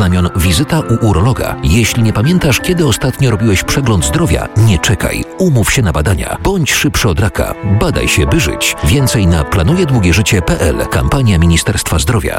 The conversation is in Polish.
znamion wizyta u urologa. Jeśli nie pamiętasz, kiedy ostatnio robiłeś przegląd zdrowia, nie czekaj. Umów się na badania. Bądź szybszy od raka. Badaj się, by żyć. Więcej na planujedługieżycie.pl. Kampania Ministerstwa Zdrowia.